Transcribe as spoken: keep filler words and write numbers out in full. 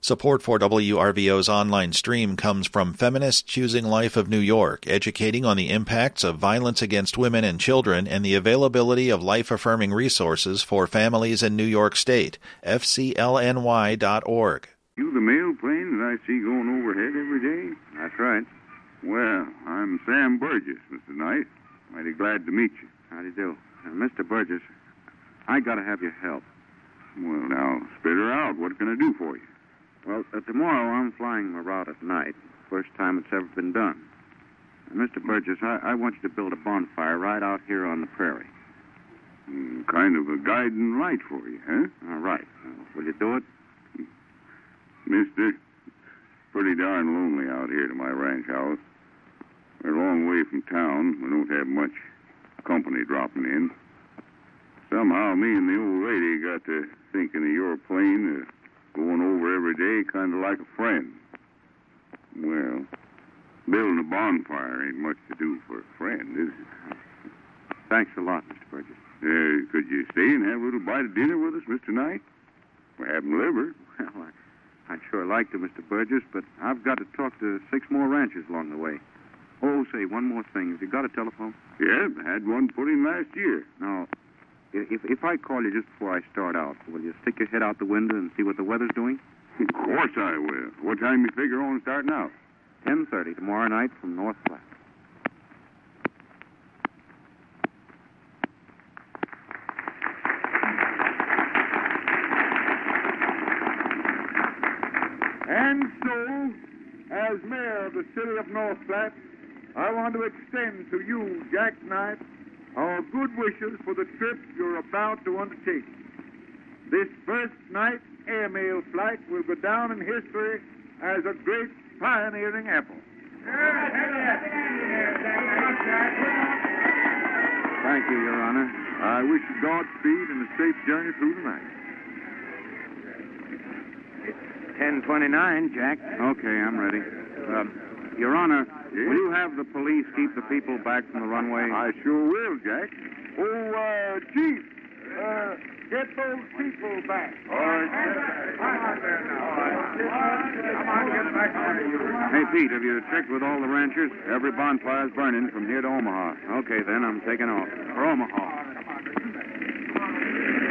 Support for W R V O's online stream comes from Feminists Choosing Life of New York, educating on the impacts of violence against women and children and the availability of life-affirming resources for families in New York State. F C L N Y dot org. You the mail plane that I see going overhead every day? That's right. Well, I'm Sam Burgess, Mister Knight. Mighty glad to meet you. How do you do? Uh, Mister Burgess, I gotta have your help. Well, now, spit her out. What can I do for you? Well, uh, tomorrow I'm flying my route at night. First time it's ever been done. Uh, Mister Burgess, I, I want you to build a bonfire right out here on the prairie. Mm, kind of a guiding light for you, huh? All right. Uh, will you do it? Mister, pretty darn lonely out here to my ranch house. We're a long way from town. We don't have much company dropping in. Somehow me and the old lady got to thinking of your plane, uh, going over every day, kind of like a friend. Well, building a bonfire ain't much to do for a friend, is it? Thanks a lot, Mister Burgess. Uh, could you stay and have a little bite of dinner with us, Mister Knight? We're having liver. Well, I, I'd sure like to, Mister Burgess, but I've got to talk to six more ranchers along the way. Oh, say, one more thing. Have you got a telephone? Yeah, had one put in last year. No. If, if I call you just before I start out, will you stick your head out the window and see what the weather's doing? Of course I will. What time you figure on starting out? ten thirty tomorrow night from North Platte. And so, as mayor of the city of North Platte, I want to extend to you, Jack Knight, our good wishes for the trip you're about to undertake. This first night airmail flight will go down in history as a great pioneering effort. Thank you, Your Honor. I wish you Godspeed and a safe journey through the night. ten twenty-nine, Jack. Okay, I'm ready. Um, Your Honor, yes? Will you have the police keep the people back from the runway? I sure will, Jack. Oh, uh, Chief, uh, get those people back. All right. Come on there now. Come on, get back there. Hey, Pete, have you checked with all the ranchers? Every bonfire's burning from here to Omaha. Okay, then, I'm taking off. For Omaha.